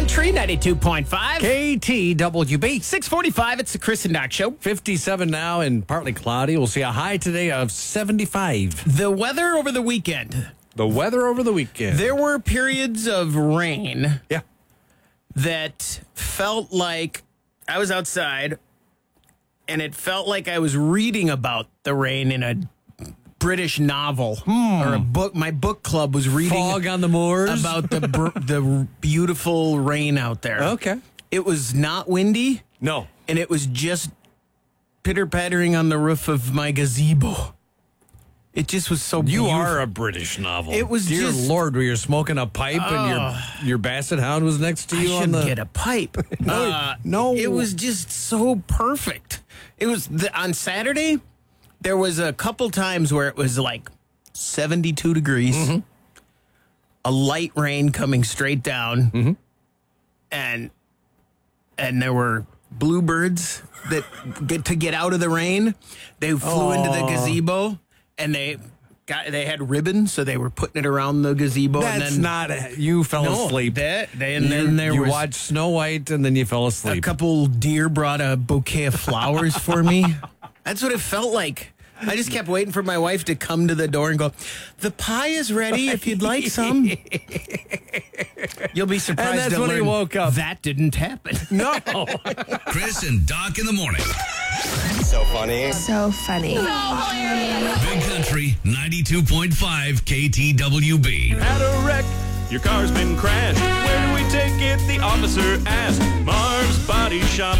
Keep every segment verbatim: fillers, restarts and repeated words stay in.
Country, ninety-two point five. K T W B. six forty-five, it's the Chris and Doc Show. fifty-seven now and partly cloudy. We'll see a high today of seventy-five. The weather over the weekend. The weather over the weekend. There were periods of rain yeah. that felt like I was outside and it felt like I was reading about the rain in a British novel hmm. or a book. My book club was reading Fog on the Moors about the br- the beautiful rain out there. Okay. It was not windy. No. And it was just pitter-pattering on the roof of my gazebo. It just was so You beautiful. are a British novel. It was Dear just- Lord, were you smoking a pipe and your your basset hound was next to I you on should the... get a pipe. No, Uh, no. It was just so perfect. It was the, on Saturday, there was a couple times where it was like seventy-two degrees, Mm-hmm. a light rain coming straight down, Mm-hmm. and and there were bluebirds that get to get out of the rain. They flew into the gazebo and they got they had ribbons, so they were putting it around the gazebo. That's and then, not... A, you fell no, asleep. That, they, and you then there you was watched Snow White and then you fell a asleep. couple deer brought a bouquet of flowers for me. That's what it felt like. I just kept waiting for my wife to come to the door and go, "The pie is ready if you'd like some." You'll be surprised And that's to when he learn woke up. that didn't happen. No. Chris and Doc in the morning. So funny. So funny. Big Country, ninety-two point five K T W B. Had a wreck, your car's been crashed. Where do we take it? The officer asked. Marv's Body Shop.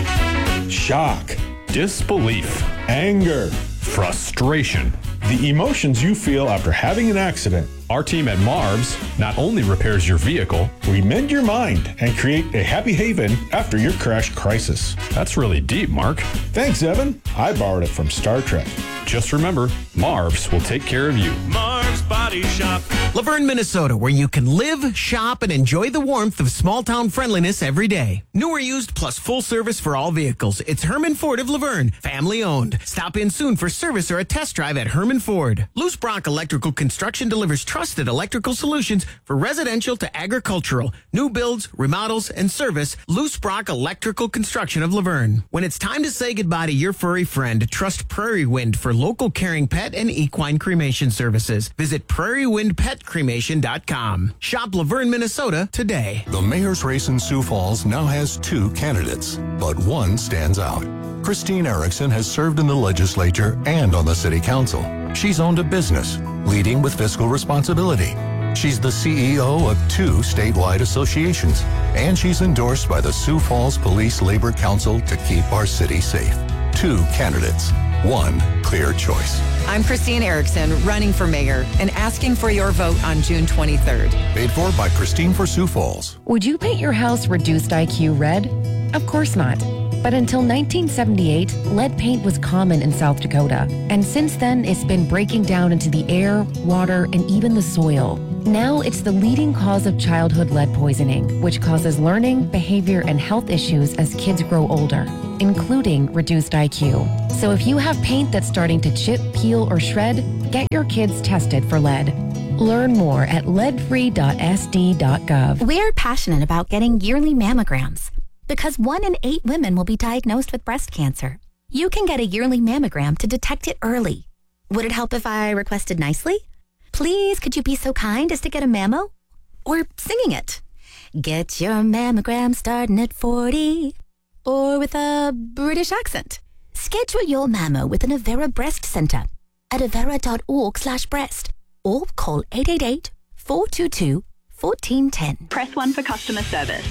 Shock, disbelief, anger, frustration. The emotions you feel after having an accident. Our team at Marv's not only repairs your vehicle, we mend your mind and create a happy haven after your crash crisis. That's really deep, Mark. Thanks, Evan. I borrowed it from Star Trek. Just remember, Marv's will take care of you. Marv's Body Shop. Laverne, Minnesota, where you can live, shop, and enjoy the warmth of small-town friendliness every day. New or used, plus full service for all vehicles. It's Herman Ford of Laverne, family-owned. Stop in soon for service or a test drive at Herman Ford. Loose Brock Electrical Construction delivers trusted electrical solutions for residential to agricultural, new builds, remodels, and service. Loose Brock Electrical Construction of Laverne. When it's time to say goodbye to your furry friend, trust Prairie Wind for local caring pet and equine cremation services. Visit prairie wind pet cremation dot com. Shop Laverne, Minnesota today. The mayor's race in Sioux Falls now has two candidates, but one stands out. Christine Erickson has served in the legislature and on the city council. She's owned a business, leading with fiscal responsibility. She's the C E O of two statewide associations, and she's endorsed by the Sioux Falls Police Labor Council to keep our city safe. Two candidates, one clear choice. I'm Christine Erickson, running for mayor and asking for your vote on June twenty-third. Paid for by Christine for Sioux Falls. Would you paint your house reduced I Q red? Of course not. But until nineteen seventy-eight, lead paint was common in South Dakota. And since then, it's been breaking down into the air, water, and even the soil. Now it's the leading cause of childhood lead poisoning, which causes learning, behavior, and health issues as kids grow older, including reduced I Q. So if you have paint that's starting to chip, peel, or shred, get your kids tested for lead. Learn more at lead free dot s d dot gov. We're passionate about getting yearly mammograms because one in eight women will be diagnosed with breast cancer. You can get a yearly mammogram to detect it early. Would it help if I requested nicely? Please, could you be so kind as to get a mammo? Or singing it. Get your mammogram starting at forty. Or with a British accent. Schedule your mammo with an Avera Breast Center at avera dot org slash breast. Or call eight eight eight, four two two, one four one zero. Press one for customer service.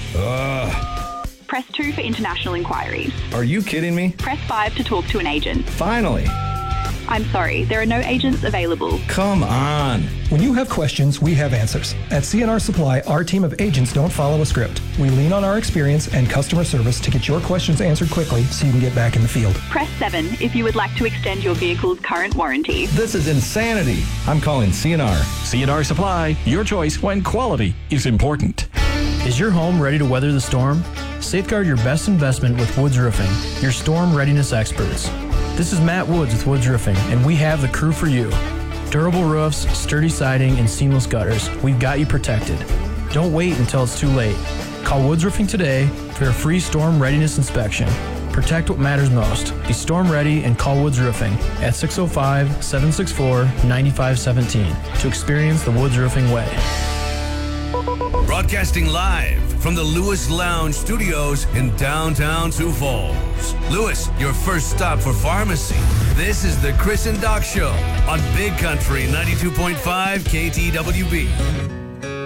Ugh. Press two for international inquiries. Are you kidding me? Press five to talk to an agent. Finally. I'm sorry, there are no agents available. Come on. When you have questions, we have answers. At C N R Supply, our team of agents don't follow a script. We lean on our experience and customer service to get your questions answered quickly so you can get back in the field. Press seven if you would like to extend your vehicle's current warranty. This is insanity. I'm calling C N R. C N R Supply, your choice when quality is important. Is your home ready to weather the storm? Safeguard your best investment with Woods Roofing, your storm readiness experts. This is Matt Woods with Woods Roofing, and we have the crew for you. Durable roofs, sturdy siding, and seamless gutters. We've got you protected. Don't wait until it's too late. Call Woods Roofing today for a free storm readiness inspection. Protect what matters most. Be storm ready and call Woods Roofing at six oh five, seven six four, nine five one seven to experience the Woods Roofing way. Broadcasting live from the Lewis Lounge Studios in downtown Sioux Falls. Lewis, your first stop for pharmacy. This is the Chris and Doc Show on Big Country ninety-two point five K T W B.